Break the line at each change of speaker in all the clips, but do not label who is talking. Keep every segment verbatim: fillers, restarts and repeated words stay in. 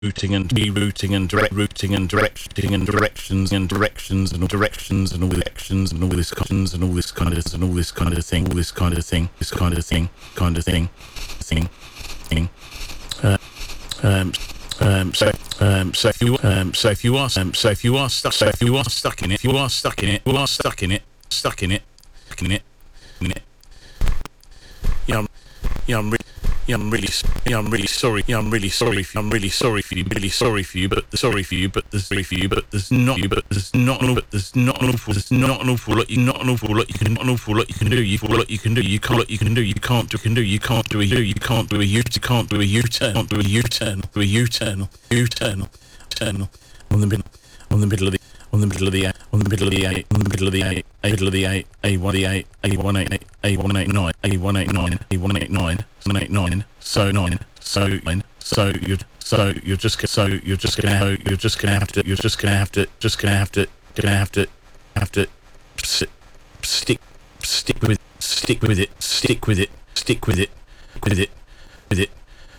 routing and rerouting and direct routing and directing and directions and directions and directions and all directions and all this kinds and all this kind of and all this kind of thing, all this kind of thing, this kind of thing, kind of thing, thing, thing. Uh, um, um, so, um, so if you, um, so if you are, um, so if you are stuck, so if you are stuck in it, if you are stuck in it, you are stuck in it, stuck in it, stuck in it, in it. Yeah, I'm, yeah, I'm really. Yeah, I'm really, yeah, I'm really sorry. Yeah, I'm really sorry. For, I'm really sorry for you. Really sorry for you. But sorry for you. But there's sorry for you. But there's not you. But there's not. But there's not an awful. There's not an awful lot. You not an awful lot. You can not an awful lot. You can do. You awful lot. You can do. You can't. What you can do. You can't do. Can do. You can't do a U. You can't do a U. You can't do a U-turn. Can't do a U-turn. Do a U-turn. U-turn. Turn on the middle. On the middle of the. On the middle of the A, on the middle of the A, on the middle of the A, A middle of the A, A one the A, A one eight eight, A one eight nine, A one eight nine, A one eight nine, one eight nine, so nine, so nine, so you're so you're just so you're just gonna have, you're just gonna have to you're just gonna have to just gonna have to gonna have to have to stick stick with stick with it stick with it stick with it with it with it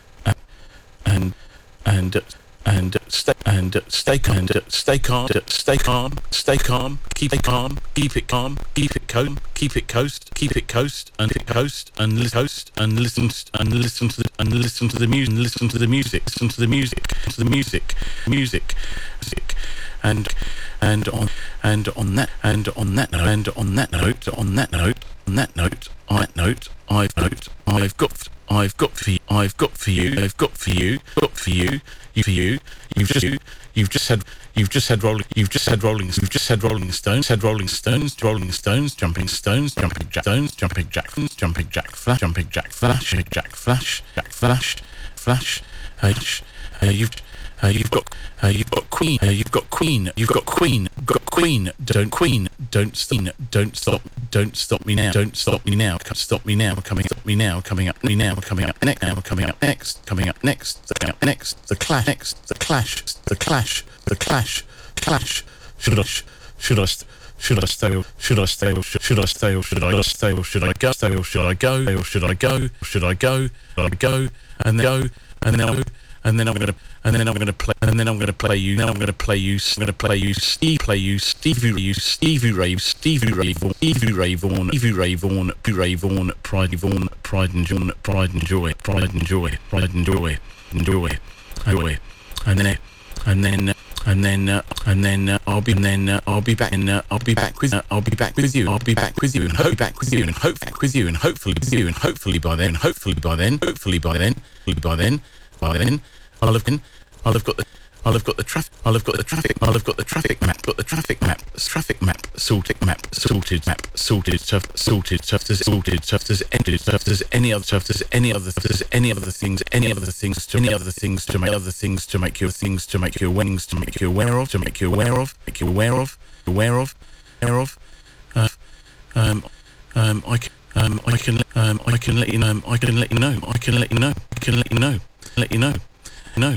and and. And stay and stay calm, stay calm, stay calm, stay calm, keep it calm, keep it calm, keep it calm, keep it coast, keep it coast, and it coast, and listen, coast, and listen, and listen to the, and listen to the music, listen to the music, listen to the music, to the music, music, music, and and on and on that and on that note, and on that note, on that note, on that note, I note, I've note, I've got. I've got for you. I've got for you. I've got for you. Got for you. You for you. You've just. You've just had. You've just had rolling. You've just had rolling. You've just had Rolling Stones. Had Rolling Stones. Rolling Stones. Jumping Stones. Jumping Jack Stones. Jumping Jack. Jumping Jack Flash. Jumping Jack Flash. Jack Flash. Jack Flash. Flash. H. Uh, you've. Uh, you've got. Uh, you've got Queen. Uh, you've got Queen. You've got Queen. Got Queen. Don't Queen. Don't stop. Don't stop. Don't stop me now. Don't stop me now. Stop me now. Coming. Stop me now. Coming up. Me now. Coming up next. Now. Coming up next. Coming up next. The up next. The clash. Next. The clash. The clash. The clash. Clash. Should I? Should I? Should I stay or should I stay or should I stay or should I stay or should I go? Stay or should I go? Or should I go? Should I go? Should I go? And then go. And then go. And then I'm gonna, and then I'm gonna play, and then I'm gonna play you. Now I'm gonna play you. I'm gonna play you. Steve, play you. Stevie, you. Stevie Ray, Stevie Ray Vaughan, Stevie Ray Vaughan, Stevie Ray Vaughan, Stevie Ray Vaughan, Pride Vaughan, Pride and Joy, Pride and Joy, Pride and Joy, Pride and Joy, Enjoy, Enjoy, and then, and then, and then, uh, and then uh, I'll be, and then uh, I'll be back, and uh, I'll be back with, uh, I'll be back with you. I'll be back with you, and hope back with you, and hope back with you, and hopefully with you, and hopefully by then, hopefully by then, hopefully by then, hopefully by then. By then, I'll have been, I'll have got the, I'll have got the traffic, I'll have got the traffic, I'll have got the traffic map, got the traffic map, traffic map, sorted map, sorted map, sorted stuff, sorted stuff, there's sorted stuff, there's ended stuff, there's any other stuff, there's any other, there's any other things, any other things to, any other things to make other things to make your things to make your wings to make you aware of, to make you aware of, make you aware of, aware of, aware of, uh, um, um, I can. Um, I can, um, I can let you know. I can let you know. I can let you know. I can let you know. Let you know. No.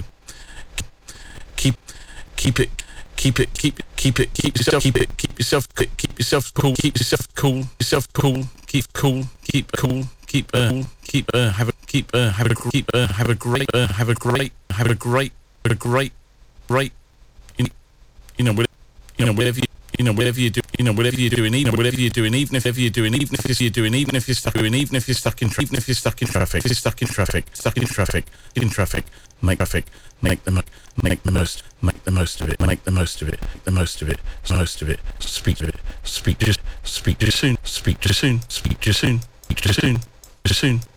Keep, keep it. Keep it. Keep it. Keep it. Keep yourself. Keep it. Keep yourself. Keep yourself cool. Keep yourself cool. Yourself cool. Keep cool. Keep cool. Keep uh. Keep uh. Have a. Keep uh. Have a. Keep uh. Have a great. Uh. Have a great. Have a great. Have a great. Great. You, you know. You know. Whatever you. You know, whatever you do, you know, whatever you're doing, even whatever you're doing, even if you're doing, even if you're doing, even if you're stuck doing, even if you're stuck in, even if you're stuck in traffic, if you're stuck in traffic, stuck in traffic, in traffic, make traffic, make the make the most, make the most of it, make the most of it, make the most of it, most of it, speak to it, speak to, speak to soon, speak to soon, speak to soon, speak to soon, soon.